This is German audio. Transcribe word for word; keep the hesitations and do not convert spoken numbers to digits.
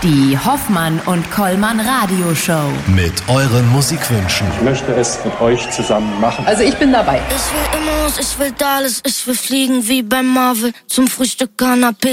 Die Hoffmann und Kollmann Radioshow. Mit euren Musikwünschen. Ich möchte es mit euch zusammen machen. Also ich bin dabei. Ich will Immos, ich will Dallas, ich will fliegen wie bei Marvel. Zum Frühstück Canapé.